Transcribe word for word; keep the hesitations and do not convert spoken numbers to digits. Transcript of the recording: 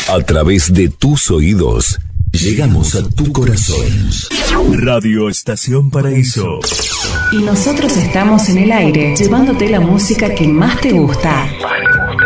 A través de tus oídos, llegamos a tu corazón. Radio Estación Paraíso. Y nosotros estamos en el aire, llevándote la música que más te gusta.